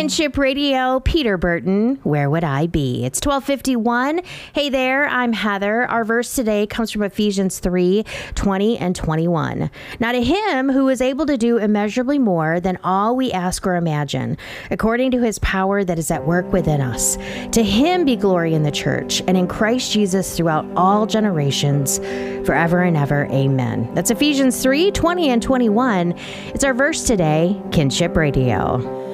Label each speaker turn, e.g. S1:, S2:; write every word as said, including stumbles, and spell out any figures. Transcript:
S1: Kinship Radio, Peter Burton, where would I be? It's twelve fifty-one. Hey there, I'm Heather. Our verse today comes from Ephesians three, twenty and twenty-one. Now to him who is able to do immeasurably more than all we ask or imagine, according to his power that is at work within us. To him be glory in the church and in Christ Jesus throughout all generations, forever and ever. Amen. That's Ephesians three, twenty and twenty-one. It's our verse today, Kinship Radio.